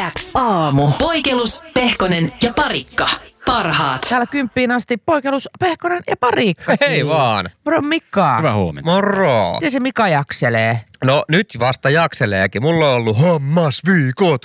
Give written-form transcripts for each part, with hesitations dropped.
X aamu. Poikelus, Pehkonen ja Parikka. Parhaat. Täällä 10 asti Poikelus, Pehkonen ja Parikka. Hei vaan. Moro Mika. Hyvää huomenta. Moro. Miten se Mika jakselee? No nyt vasta jakseleekin. Mulla on ollut hammasviikot.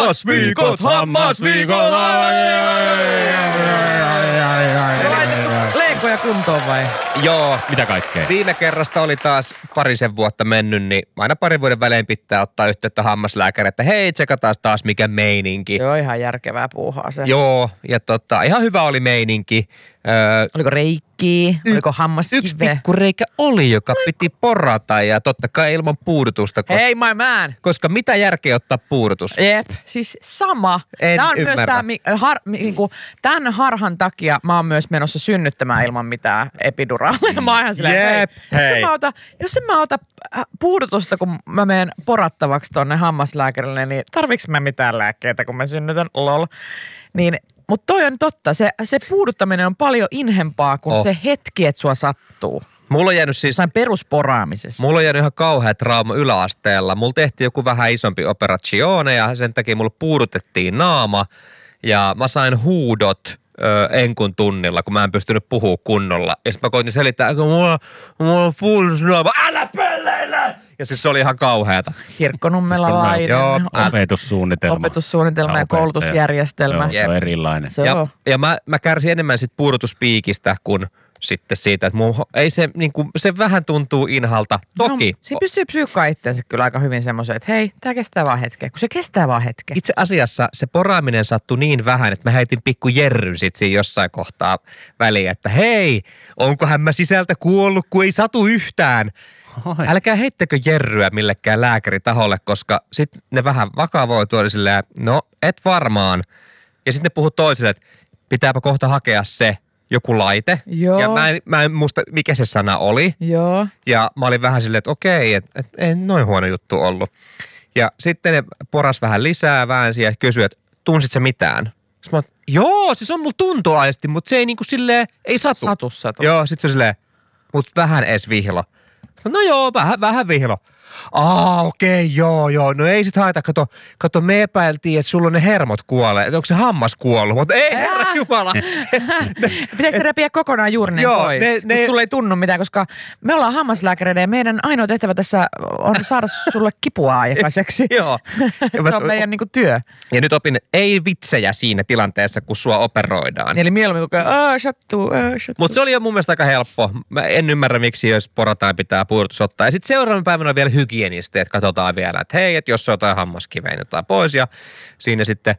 Leikoja kuntoon vai? Joo. Mitä kaikkea? Viime kerrasta oli taas parisen vuotta mennyt, niin aina parin vuoden välein pitää ottaa yhteyttä hammaslääkäriin, että hei, tsekataan taas mikä meininki. Se on ihan järkevää puuhaa se. Joo, ja ihan hyvä oli meininki. Oliko reikkiä? Oliko hammaskive? Yksi pikkureikä oli, joka piti porata ja totta kai ilman puudutusta. Hei my man! Koska mitä järkeä ottaa puudutus? Jep, siis sama. En Tämä on ymmärrä. myös tämän harhan takia mä oon myös menossa synnyttämään ilman mitään epiduraalia. Mä oon ihan silleen, Jep, hei. Jos en mä ota puudutusta, kun mä menen porattavaksi tonne hammaslääkärille, niin tarviks mä mitään lääkkeitä, kun mä synnytän? Lol. Niin, mutta toi on totta. Se puuduttaminen on paljon inhempaa kuin se hetki, että sua sattuu. Mulla on jäänyt siis... Jossain perusporaamisessa. Mulla on jäänyt ihan kauhea trauma yläasteella. Mulla tehtiin joku vähän isompi operazione ja sen takia mulla puudutettiin naama. Ja mä sain huudot enkun tunnilla, kun mä en pystynyt puhua kunnolla. Ja sitten mä koitin selittää, että mulla on puudusnaama. Älä pelleile! Ja siis se oli ihan kauheata. Kirkkonummelainen. Joo. Opetussuunnitelma. Ja koulutusjärjestelmä. Joo, se on erilainen. Ja mä kärsin enemmän sit puudutuspiikistä kuin sitten siitä, että ei se, niinku, se vähän tuntuu inhalta. Toki. No, siinä pystyy psyykkaan itseänsä kyllä aika hyvin semmoisen, että hei, tää kestää vaan hetkeä, kun se kestää vaan hetkeä. Itse asiassa se poraaminen sattui niin vähän, että mä heitin pikku jerryn sit siinä jossain kohtaa väliin, että hei, onkohan mä sisältä kuollut, kun ei satu yhtään. Oi. Älkää heittäkö jerryä millekään lääkäritaholle, koska sitten ne vähän vakavoituu silleen, no et varmaan. Ja sitten ne puhuu toisille, että pitääpä kohta hakea se joku laite. Joo. Ja mä en muista, mikä se sana oli. Joo. Ja mä olin vähän silleen, että okei, että ei noin huono juttu ollut. Ja sitten ne poras vähän lisää väänsi ja kysyi, että tunsit sä mitään? Sitten mä joo, siis on mulla tuntoaisti, mutta se ei niinku silleen, ei satu. Satu. Joo, sit se on silleen, mut vähän edes vihlo. No joo, vähän vihlo. Okei, joo. No ei sit haita, kato me epäiltiin, että sulla on ne hermot kuolee. Että onko se hammas kuollut, mutta ei herra jumala. Pitäisikö se repiä kokonaan juurneen pois, kun sulle ei tunnu mitään, koska me ollaan hammaslääkäreiden ja meidän ainoa tehtävä tässä on saada sulle kipua aikaiseksi. Joo. Se on meidän niinku työ. Ja nyt opin, ei vitsejä siinä tilanteessa, kun sua operoidaan. Eli mieluummin koko ajan, sattuu. Mutta se oli jo mun mielestä aika helppo. Mä en ymmärrä, miksi jos porataan pitää puudutus ottaa. Ja sitten seuraavan päivänä on vielä hygienisti, että katsotaan vielä, että hei, että jos on jotain hammaskiveen jotain pois. Ja siinä sitten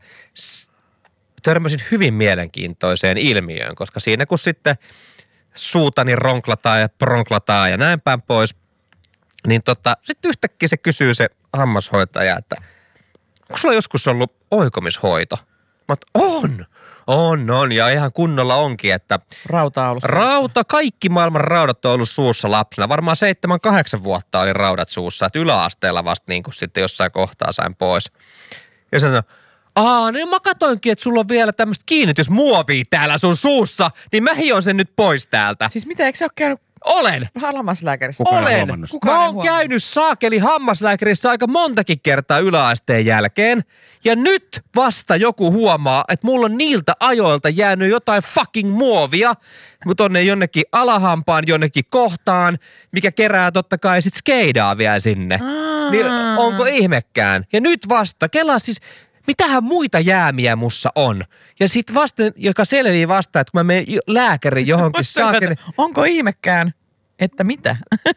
törmäsin hyvin mielenkiintoiseen ilmiöön, koska siinä kun sitten suutani ronklataan ja pronklataan ja näin päin pois, niin sitten yhtäkkiä se kysyy se hammashoitaja, että onko sulla joskus ollut oikomishoito? Mä on ja ihan kunnolla onkin, että kaikki maailman raudat on ollut suussa lapsena. Varmaan 7-8 vuotta oli raudat suussa, että yläasteella vasta niin kuin sitten jossain kohtaa sain pois. Ja sanoi, niin mä katoinkin, että sulla on vielä tämmöistä kiinnitysmuovia täällä sun suussa, niin mä hion sen nyt pois täältä. Siis mitä, eikö sä ole käynyt Olen. hammaslääkärissä? Olen. Mä oon käynyt saakeli hammaslääkärissä aika montakin kertaa yläasteen jälkeen. Ja nyt vasta joku huomaa, että mulla on niiltä ajoilta jäänyt jotain fucking muovia tonne jonnekin alahampaan, jonnekin kohtaan, mikä kerää totta kai sit skeidaa vielä sinne. Niin onko ihmekään? Ja nyt vasta, kelaa siis, mitähän muita jäämiä mussa on? Ja sit vasta, joka selvii vasta, että kun mä menen lääkärin johonkin saakeli. Onko ihmekään? Että mitä?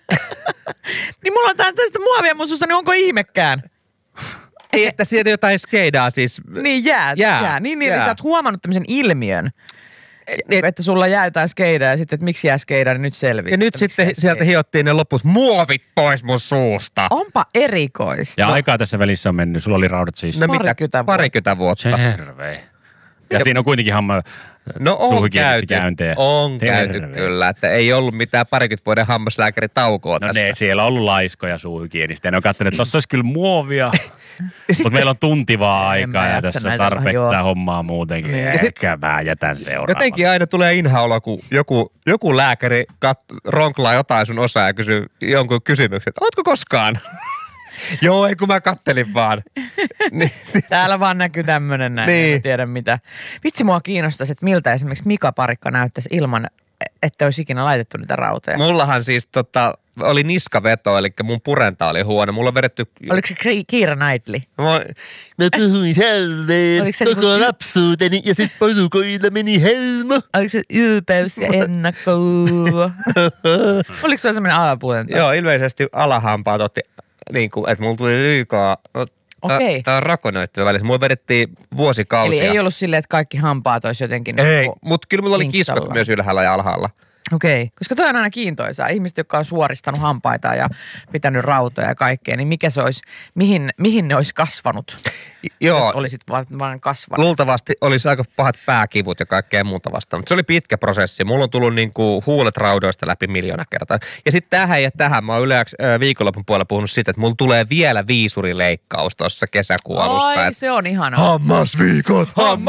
Niin mulla on tästä muovia mun suussa, niin onko ihmekään? Ei, että siellä jotain skeidaa siis. Niin jää. Niin, eli sä oot huomannut tämmöisen ilmiön, että sulla jää jotain skeidaa ja sitten, että miksi jää skeidaa, niin nyt selviää. Ja nyt sitten sieltä hiottiin ne loput muovit pois mun suusta. Onpa erikoista. Ja aikaa tässä välissä on mennyt. Sulla oli raudat siis. No parikymmentä vuotta. Se hervei. Ja siinä on kuitenkin suuhygienistikäyntejä. On käyty kyllä, että ei ollut mitään 20 vuoden hammaslääkäritaukoa tässä. No siellä on ollut laiskoja suuhygienistä. Ne on katsoneet, että tossa olisi kyllä muovia. Mutta meillä on tuntivaa aikaa ja tässä on tarpeeksi tämä hommaa muutenkin. Ehkä mä jätän seuraavaksi. Jotenkin aina tulee inhaolo, kun joku lääkäri ronklaa jotain sun osaa ja kysyy jonkun kysymyksen, että ootko koskaan? Joo, ei kun mä kattelin vaan. Täällä vaan näkyy tämmönen näin, en tiedä mitä. Vitsi mua kiinnostaisi, että miltä esimerkiksi Mika Parikka näyttäisi ilman, että olisi ikinä laitettu niitä rautoja. Mullahan siis oli niskaveto, eli mun purenta oli huono. Mulla on vedetty... Oliko se Keira Knightley? Mä puhuin hälleen koko lapsuuteni ja sit porukoilla meni helmo. Oliko se ylpeys ja ennakko? Oliko se semmoinen alapuolenta? Joo, ilmeisesti alahampaat otti, niin kuin, että mulla tuli liikaa... Okei. Tämä on rakonoittu välissä. Mulla vedettiin vuosikausia. Eli ei ollut silleen, että kaikki hampaat olisi jotenkin... Ei, mutta kyllä mulla oli kiskot myös ylhäällä ja alhaalla. Okei, koska toi on aina kiintoisaa. Ihmiset, jotka on suoristanut hampaita ja pitänyt rautoja ja kaikkea, niin mikä se olisi, mihin ne olisi kasvanut, Joo. jos olisit vaan kasvanut? Luultavasti olisi aika pahat pääkivut ja kaikkea muuta vastaan, mutta se oli pitkä prosessi. Mulla on tullut niinku huulet raudoista läpi 1,000,000 kertaa. Ja sitten tähän mä oon yleensä viikonlopun puolella puhunut siitä, että mulla tulee vielä viisurileikkaus tuossa kesäkuun alussa. Ai, se on ihanaa. Hammasviikot,